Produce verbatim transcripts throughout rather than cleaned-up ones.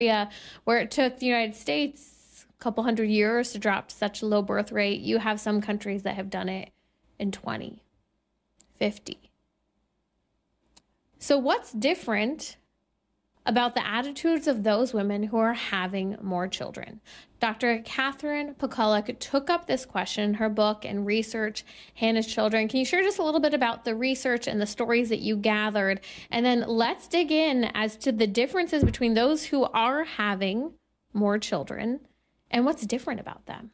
Yeah, where it took the United States a couple hundred years to drop to such a low birth rate, you have some countries that have done it in twenty, fifty. So what's different about the attitudes of those women who are having more children? Doctor Katherine Pakuluk took up this question in her book and research, Hannah's Children. Can you share just a little bit about the research and the stories that you gathered? And then let's dig in as to the differences between those who are having more children and what's different about them.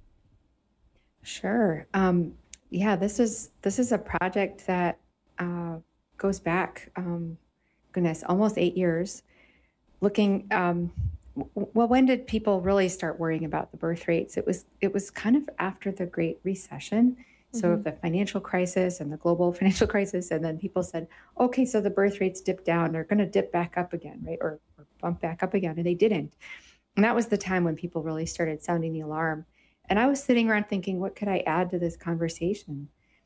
Sure. Um, yeah, this is this is a project that uh, goes back, um, goodness, almost eight years. Looking, um, w- well, when did people really start worrying about the birth rates? It was it was kind of after the Great Recession, so Mm-hmm. the financial crisis and the global financial crisis, and then people said, okay, so the birth rates dipped down, they're going to dip back up again, right, or, or bump back up again, and they didn't. And that was the time when people really started sounding the alarm. And I was sitting around thinking, what could I add to this conversation?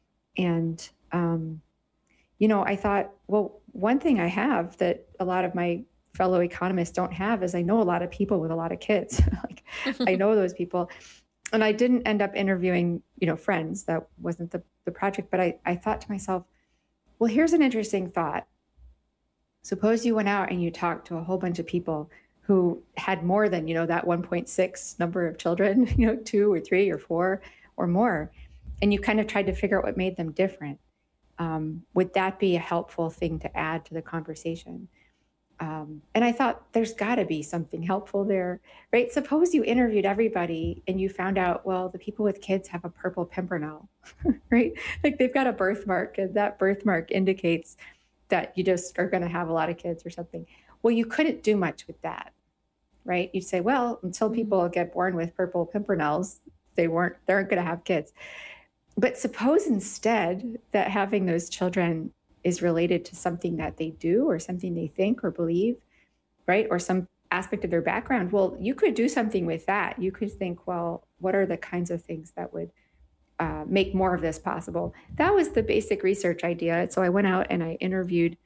And um, you know, I thought, well, one thing I have that a lot of my fellow economists don't have is I know a lot of people with a lot of kids. Like I know those people. And I didn't end up interviewing, you know, friends. That wasn't the, the project. But I, I thought to myself, well, here's an interesting thought. Suppose you went out and you talked to a whole bunch of people who had more than, you know, that one point six number of children, you know, two or three or four or more. And you kind of tried to figure out what made them different. Um, would that be a helpful thing to add to the conversation? Um, and I thought there's got to be something helpful there, right? Suppose you interviewed everybody and you found out, well, the people with kids have a purple pimpernel, right? Like they've got a birthmark, and that birthmark indicates that you just are going to have a lot of kids or something. Well, you couldn't do much with that, right? You'd say, well, until people get born with purple pimpernels, they weren't, they aren't going to have kids. But suppose instead that having those children is related to something that they do or something they think or believe, right? Or some aspect of their background. Well, you could do something with that. You could think, well, what are the kinds of things that would uh, make more of this possible? That was the basic research idea. So I went out and I interviewed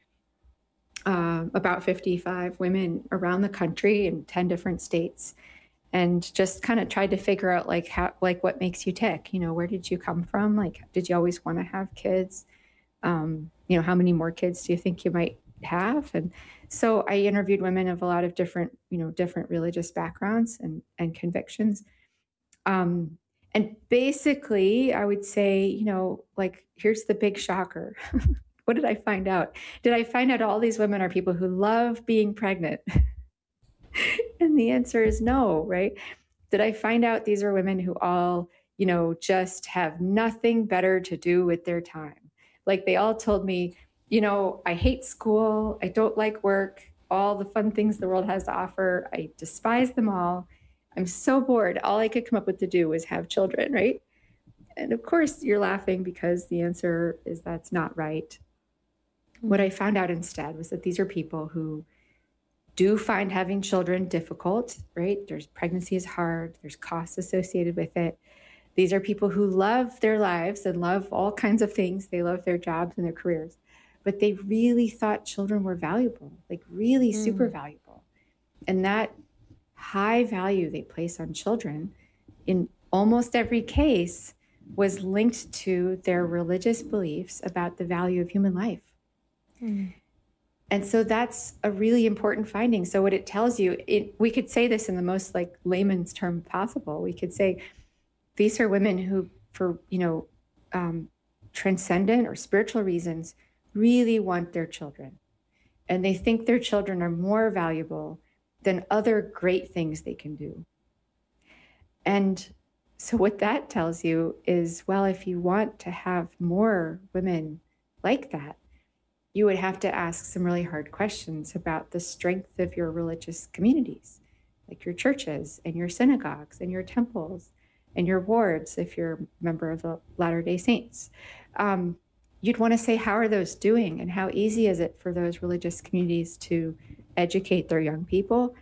uh, about fifty-five women around the country in ten different states, and just kind of tried to figure out like how, like what makes you tick, you know, where did you come from? Like, did you always want to have kids? Um, you know, how many more kids do you think you might have? And so I interviewed women of a lot of different, you know, different religious backgrounds and, and convictions. Um, and basically I would say, you know, like, here's the big shocker. What did I find out? Did I find out all these women are people who love being pregnant? And the answer is no, right? Did I find out these are women who all, you know, just have nothing better to do with their time? Like they all told me, you know, I hate school. I don't like work. All the fun things the world has to offer, I despise them all. I'm so bored. All I could come up with to do was have children, right? And of course, you're laughing because the answer is that's not right. Mm-hmm. What I found out instead was that these are people who do find having children difficult, right? There's pregnancy is hard. There's costs associated with it. These are people who love their lives and love all kinds of things. They love their jobs and their careers, but they really thought children were valuable, like really mm. super valuable. And that high value they place on children in almost every case was linked to their religious beliefs about the value of human life. Mm. And so that's a really important finding. So what it tells you, it, we could say this in the most like layman's term possible. We could say these are women who, for, you know, um, transcendent or spiritual reasons, really want their children. And they think their children are more valuable than other great things they can do. And so what that tells you is, well, if you want to have more women like that, you would have to ask some really hard questions about the strength of your religious communities, like your churches and your synagogues and your temples and your wards, if you're a member of the Latter-day Saints. Um, you'd want to say, how are those doing? And how easy is it for those religious communities to educate their young people?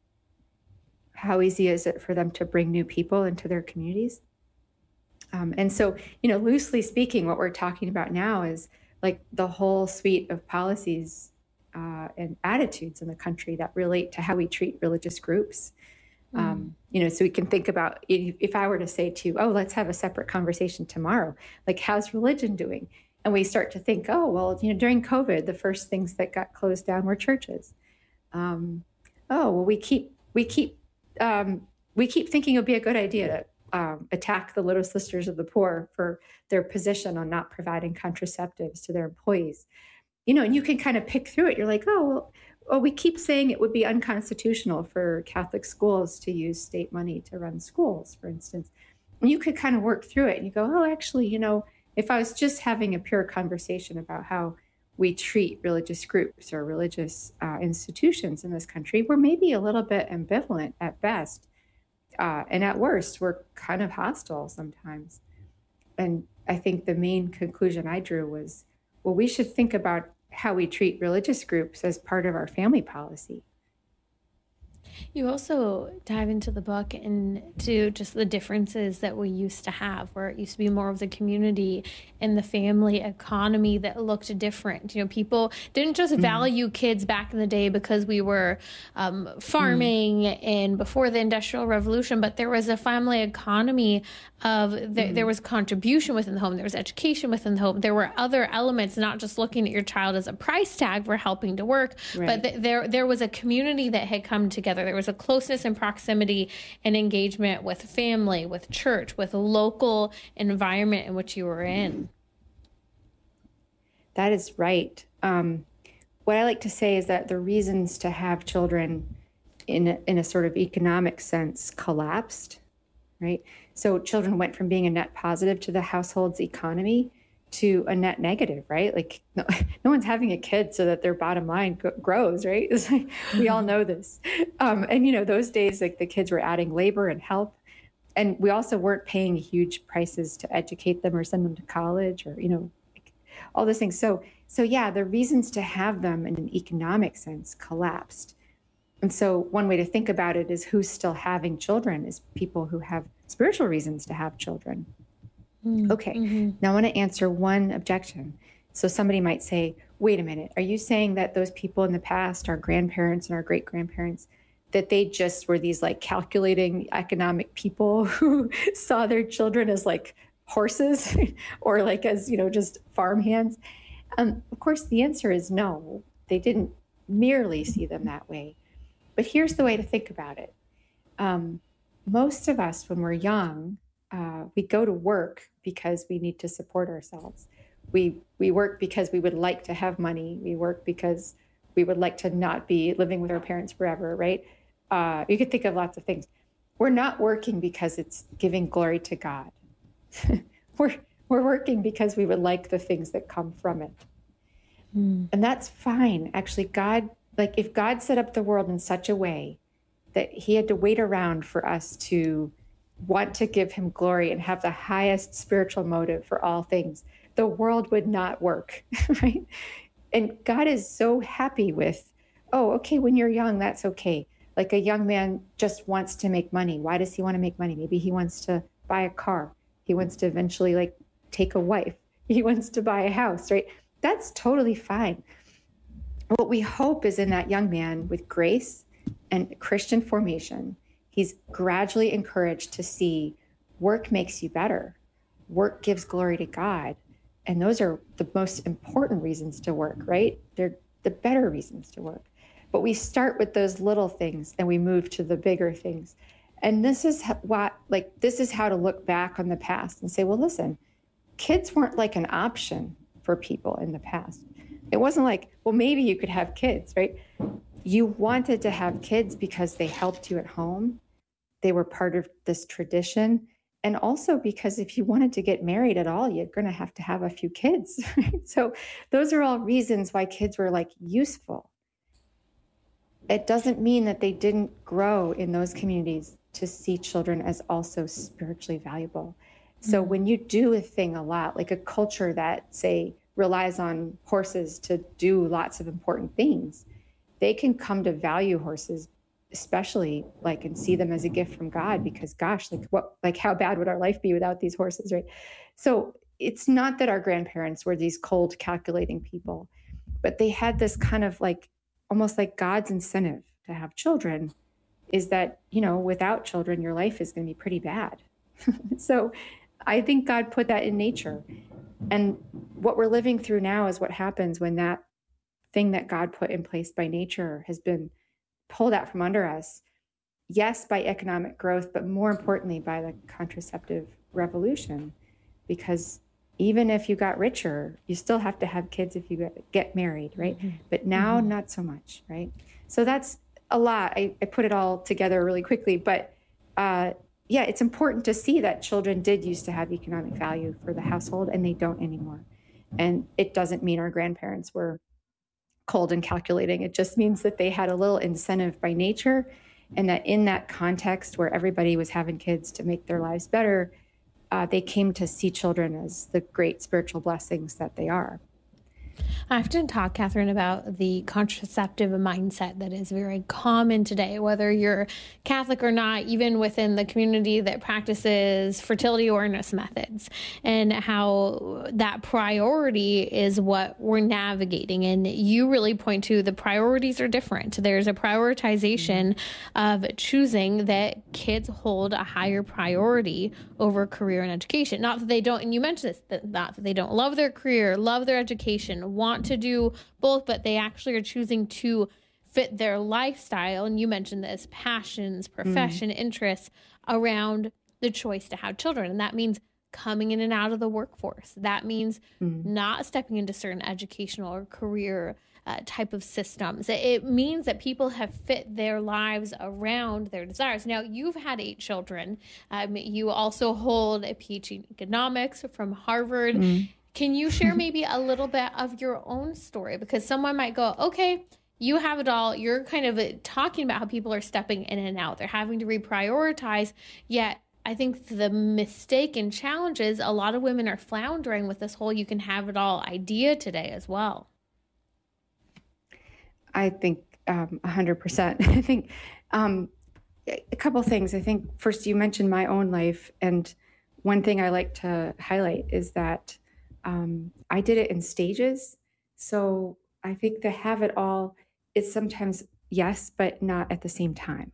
How easy is it for them to bring new people into their communities? Um, and so, you know, loosely speaking, what we're talking about now is like the whole suite of policies uh, and attitudes in the country that relate to how we treat religious groups. Mm. Um, you know, so we can think about if, if I were to say to you, oh, let's have a separate conversation tomorrow, like how's religion doing? And we start to think, oh, well, you know, during COVID, the first things that got closed down were churches. Um, oh, well, we keep we keep um, we keep thinking it would be a good idea to um, attack the Little Sisters of the Poor for their position on not providing contraceptives to their employees. You know, and you can kind of pick through it. You're like, oh, well, well, we keep saying it would be unconstitutional for Catholic schools to use state money to run schools, for instance. And you could kind of work through it and you go, oh, actually, you know, if I was just having a pure conversation about how we treat religious groups or religious uh, institutions in this country, we're maybe a little bit ambivalent at best. Uh, and at worst, we're kind of hostile sometimes. And I think the main conclusion I drew was, well, we should think about how we treat religious groups as part of our family policy. You also dive into the book into just the differences that we used to have, where it used to be more of the community and the family economy that looked different. You know, people didn't just mm-hmm. value kids back in the day because we were um, farming mm-hmm. and before the Industrial Revolution, but there was a family economy of the, mm-hmm. there was contribution within the home, there was education within the home, there were other elements, not just looking at your child as a price tag for helping to work, right. but th- there there was a community that had come together. There was a closeness and proximity and engagement with family, with church, with local environment in which you were in. That is right. Um, what I like to say is that the reasons to have children in a, in a sort of economic sense collapsed, right? So children went from being a net positive to the household's economy to a net negative, right? Like no, no one's having a kid so that their bottom line g- grows, right? It's like, we all know this. Um, and, you know, those days, like the kids were adding labor and help. And we also weren't paying huge prices to educate them or send them to college or, you know, like all those things. So, so yeah, the reasons to have them in an economic sense collapsed. And so one way to think about it is who's still having children is people who have spiritual reasons to have children. Okay, mm-hmm. Now I want to answer one objection. So somebody might say, wait a minute, are you saying that those people in the past, our grandparents and our great-grandparents, that they just were these like calculating economic people who saw their children as like horses or like as, you know, just farmhands? Um, of course, the answer is no. They didn't merely see them that way. But here's the way to think about it. Um, most of us, when we're young, uh, we go to work because we need to support ourselves. We we work because we would like to have money. We work because we would like to not be living with our parents forever, right? Uh, you could think of lots of things. We're not working because it's giving glory to God. we're we're working because we would like the things that come from it. Mm. And that's fine. Actually, God, like if God set up the world in such a way that he had to wait around for us to want to give him glory and have the highest spiritual motive for all things, the world would not work, right? And God is so happy with, oh, okay, when you're young, that's okay. Like a young man just wants to make money. Why does he want to make money? Maybe he wants to buy a car. He wants to eventually like take a wife. He wants to buy a house, right? That's totally fine. What we hope is in that young man with grace and Christian formation, he's gradually encouraged to see work makes you better. Work gives glory to God. And those are the most important reasons to work, right? They're the better reasons to work. But we start with those little things and we move to the bigger things. And this is what, like, this is how to look back on the past and say, well, listen, kids weren't like an option for people in the past. It wasn't like, well, maybe you could have kids, right? You wanted to have kids because they helped you at home. They were part of this tradition. And also because if you wanted to get married at all, you're going to have to have a few kids. Right? So those are all reasons why kids were like useful. It doesn't mean that they didn't grow in those communities to see children as also spiritually valuable. So mm-hmm. when you do a thing a lot, like a culture that, say, relies on horses to do lots of important things, they can come to value horses, especially like, and see them as a gift from God, because gosh, like what, like how bad would our life be without these horses, right? So it's not that our grandparents were these cold, calculating people. but they had this kind of like, almost like God's incentive to have children is that, you know, without children, your life is going to be pretty bad. So I think God put that in nature. And what we're living through now is what happens when that thing that God put in place by nature has been pulled out from under us. Yes, by economic growth, but more importantly, by the contraceptive revolution. Because even if you got richer, you still have to have kids if you get, get married, right? Mm-hmm. But now, mm-hmm. not so much, right? So that's a lot. I, I put it all together really quickly, but uh, yeah, it's important to see that children did used to have economic value for the household, and they don't anymore. And it doesn't mean our grandparents were cold and calculating. It just means that they had a little incentive by nature, and that in that context where everybody was having kids to make their lives better, uh, they came to see children as the great spiritual blessings that they are. I often talk, Catherine, about the contraceptive mindset that is very common today, whether you're Catholic or not, even within the community that practices fertility awareness methods, and how that priority is what we're navigating. And you really point to the priorities are different. There's a prioritization mm-hmm. of choosing that kids hold a higher priority over career and education. Not that they don't, and you mentioned this, that not that they don't love their career, love their education, want to do both, but they actually are choosing to fit their lifestyle. And you mentioned this, passions, profession, mm. interests around the choice to have children. And that means coming in and out of the workforce. That means mm. not stepping into certain educational or career uh, type of systems. It means that people have fit their lives around their desires. Now, you've had eight children. Um, you also hold a P H D in economics from Harvard. Mm. Can you share maybe a little bit of your own story? Because someone might go, okay, you have it all. You're kind of talking about how people are stepping in and out. They're having to reprioritize. Yet I think the mistake and challenge is a lot of women are floundering with this whole you can have it all idea today as well. I think um, one hundred percent. I think um, a couple things. I think first you mentioned my own life. And one thing I like to highlight is that Um, I did it in stages. So I think to have it all is sometimes yes, but not at the same time.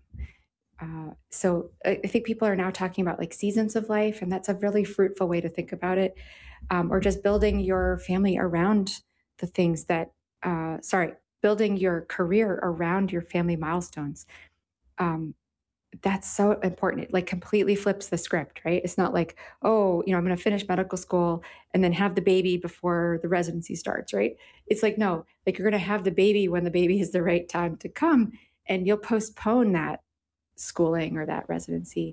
Uh, so I, I think people are now talking about like seasons of life, and that's a really fruitful way to think about it. Um, or just building your family around the things that, uh, sorry, building your career around your family milestones. Um, That's so important. It like completely flips the script, right? It's not like, oh, you know, I'm going to finish medical school and then have the baby before the residency starts, right? It's like, no, like you're going to have the baby when the baby is the right time to come, and you'll postpone that schooling or that residency.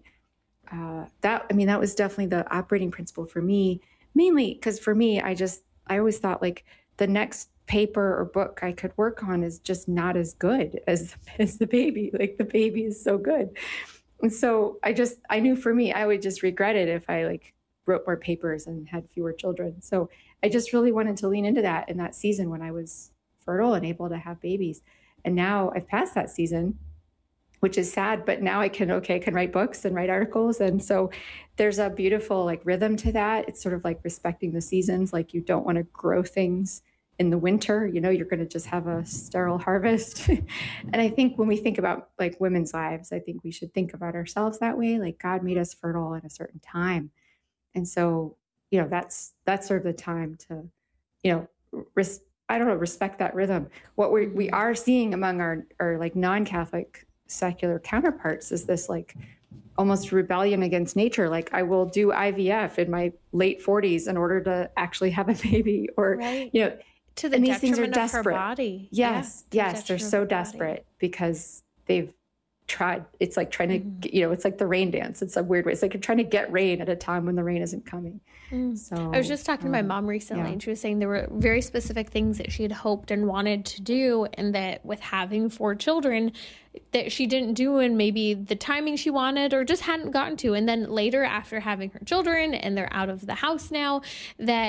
Uh, that, I mean, that was definitely the operating principle for me, mainly because for me, I just, I always thought like the next paper or book I could work on is just not as good as, as the baby. Like the baby is so good. And so I just, I knew for me, I would just regret it if I like wrote more papers and had fewer children. So I just really wanted to lean into that in that season when I was fertile and able to have babies. And now I've passed that season, which is sad, but now I can, okay, I can write books and write articles. And so there's a beautiful like rhythm to that. It's sort of like respecting the seasons. Like you don't want to grow things in the winter, you know, you're going to just have a sterile harvest. And I think when we think about like women's lives, I think we should think about ourselves that way. Like God made us fertile at a certain time. And so, you know, that's, that's sort of the time to, you know, res- I don't know, respect that rhythm. What we we are seeing among our, our like non-Catholic secular counterparts is this like almost rebellion against nature. Like I will do I V F in my late forties in order to actually have a baby, or, right. you know, to the and these things are detriment of her desperate. body. Yes, Yeah, yes, they're so desperate because they've tried. It's like trying to, mm-hmm. you know, it's like the rain dance. It's a weird way. It's like you're trying to get rain at a time when the rain isn't coming. Mm. So I was just talking um, to my mom recently, yeah. and she was saying there were very specific things that she had hoped and wanted to do, and that with having four children that she didn't do in maybe the timing she wanted or just hadn't gotten to. And then later, after having her children and they're out of the house now, that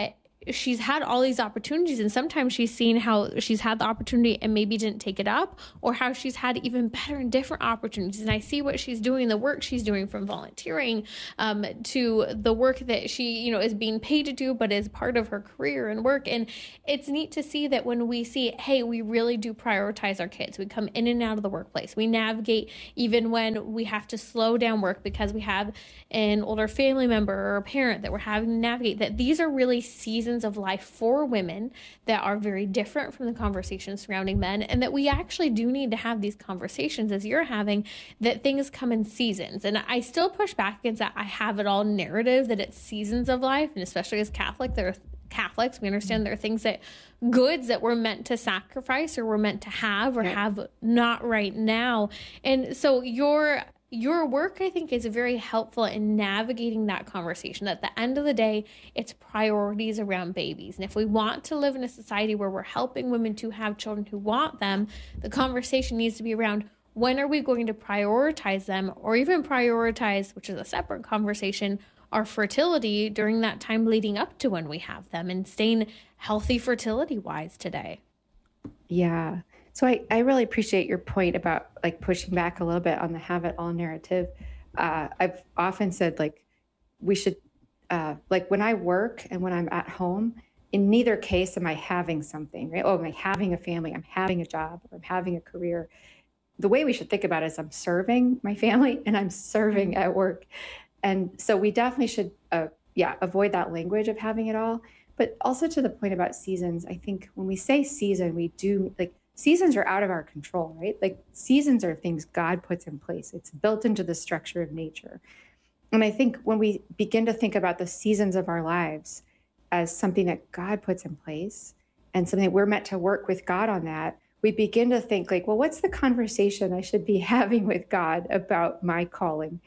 she's had all these opportunities, and sometimes she's seen how she's had the opportunity and maybe didn't take it up, or how she's had even better and different opportunities. And I see what she's doing, the work she's doing, from volunteering um, to the work that she, you know, is being paid to do, but is part of her career and work. And it's neat to see that when we see, hey, we really do prioritize our kids. We come in and out of the workplace. We navigate even when we have to slow down work because we have an older family member or a parent that we're having to navigate, that these are really seasons of life for women that are very different from the conversations surrounding men, and that we actually do need to have these conversations as you're having, that things come in seasons. And I still push back against that I have it all narrative that it's seasons of life, and especially as Catholic, there are Catholics, we understand there are things that goods that we're meant to sacrifice or we're meant to have or have not right now. And so your Your work, I think, is very helpful in navigating that conversation. At the end of the day, it's priorities around babies. And if we want to live in a society where we're helping women to have children who want them, the conversation needs to be around, when are we going to prioritize them, or even prioritize, which is a separate conversation, our fertility during that time leading up to when we have them, and staying healthy fertility-wise today. Yeah. So I, I really appreciate your point about like pushing back a little bit on the have it all narrative. Uh, I've often said like we should, uh, like when I work and when I'm at home, in neither case am I having something, right? Oh, am I having a family? I'm having a job, or I'm having a career. The way we should think about it is I'm serving my family and I'm serving at work. And so we definitely should, uh, yeah, avoid that language of having it all. But also to the point about seasons, I think when we say season, we do like, seasons are out of our control, right? Like seasons are things God puts in place. It's built into the structure of nature. And I think when we begin to think about the seasons of our lives as something that God puts in place and something that we're meant to work with God on, that we begin to think like, well, what's the conversation I should be having with God about my calling?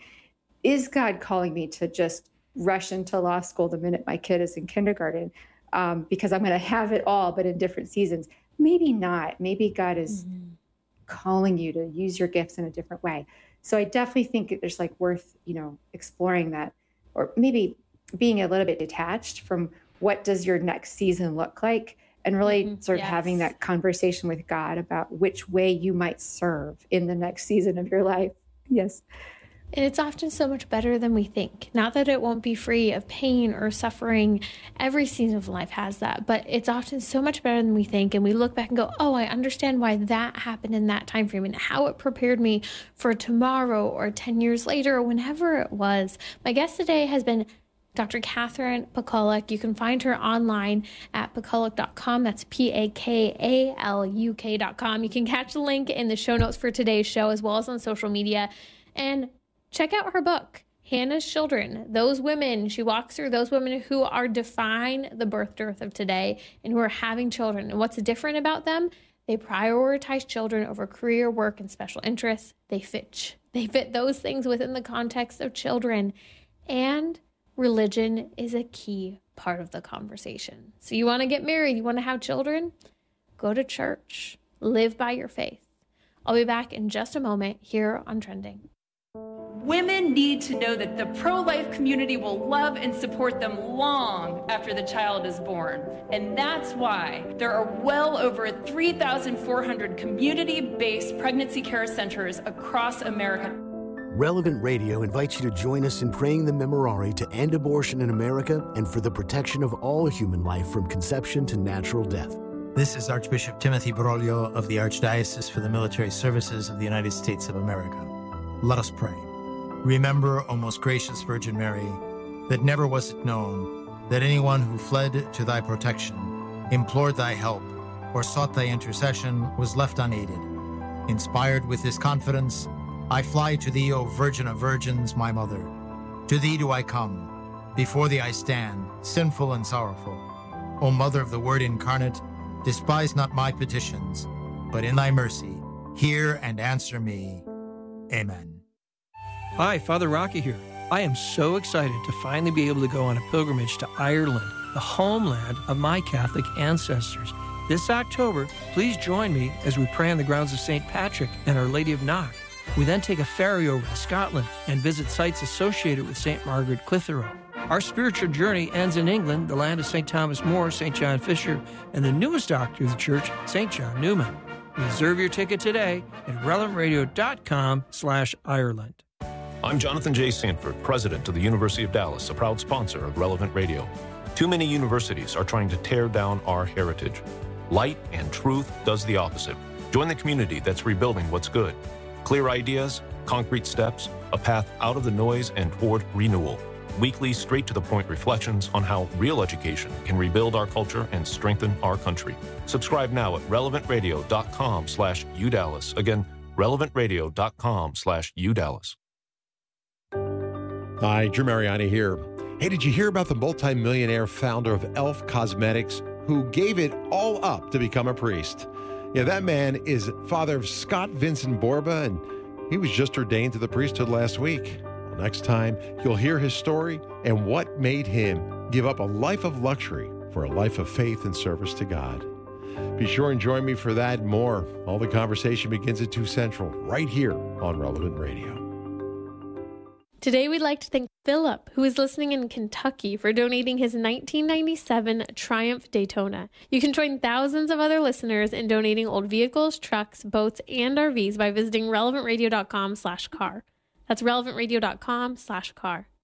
Is God calling me to just rush into law school the minute my kid is in kindergarten um, because I'm going to have it all, but in different seasons? Maybe not. Maybe God is mm-hmm. calling you to use your gifts in a different way. So I definitely think there's like worth, you know, exploring that, or maybe being a little bit detached from what does your next season look like, and really mm-hmm. sort of yes. having that conversation with God about which way you might serve in the next season of your life. Yes. And it's often so much better than we think. Not that it won't be free of pain or suffering. Every season of life has that, but it's often so much better than we think. And we look back and go, oh, I understand why that happened in that time frame and how it prepared me for tomorrow or ten years later or whenever it was. My guest today has been Doctor Katherine Pakuluk. You can find her online at pakuluk dot com. That's P A K A L U K dot com. You can catch the link in the show notes for today's show, as well as on social media. And check out her book, Hannah's Children. Those women, she walks through those women who are defying the birth dearth of today and who are having children. And what's different about them? They prioritize children over career, work, and special interests. They fit, they fit those things within the context of children. And religion is a key part of the conversation. So you want to get married, you want to have children? Go to church. Live by your faith. I'll be back in just a moment here on Trending. Women need to know that the pro-life community will love and support them long after the child is born. And that's why there are well over three thousand four hundred community-based pregnancy care centers across America. Relevant Radio invites you to join us in praying the Memorare to end abortion in America and for the protection of all human life from conception to natural death. This is Archbishop Timothy Broglio of the Archdiocese for the Military Services of the United States of America. Let us pray. Remember, O most gracious Virgin Mary, that never was it known that anyone who fled to thy protection, implored thy help, or sought thy intercession was left unaided. Inspired with this confidence, I fly to thee, O Virgin of Virgins, my mother. To thee do I come. Before thee I stand, sinful and sorrowful. O Mother of the Word incarnate, despise not my petitions, but in thy mercy, hear and answer me. Amen. Hi, Father Rocky here. I am so excited to finally be able to go on a pilgrimage to Ireland, the homeland of my Catholic ancestors. This October, please join me as we pray on the grounds of Saint Patrick and Our Lady of Knock. We then take a ferry over to Scotland and visit sites associated with Saint Margaret Clitheroe. Our spiritual journey ends in England, the land of Saint Thomas More, Saint John Fisher, and the newest doctor of the church, Saint John Newman. Reserve your ticket today at relevantradio.com slash Ireland. I'm Jonathan J. Sanford, president of the University of Dallas, a proud sponsor of Relevant Radio. Too many universities are trying to tear down our heritage. Light and truth does the opposite. Join the community that's rebuilding what's good. Clear ideas, concrete steps, a path out of the noise and toward renewal. Weekly, straight-to-the-point reflections on how real education can rebuild our culture and strengthen our country. Subscribe now at relevantradio.com slash UDallas. Again, relevantradio.com slash UDallas. Hi, Drew Mariani here. Hey, did you hear about the multimillionaire founder of Elf Cosmetics who gave it all up to become a priest? Yeah, that man is father of Scott Vincent Borba, and he was just ordained to the priesthood last week. Next time, you'll hear his story and what made him give up a life of luxury for a life of faith and service to God. Be sure and join me for that and more. All the conversation begins at two Central, right here on Relevant Radio. Today, we'd like to thank Philip, who is listening in Kentucky, for donating his nineteen ninety-seven Triumph Daytona. You can join thousands of other listeners in donating old vehicles, trucks, boats, and R Vs by visiting relevantradio.com slash car. That's relevantradio.com slash car.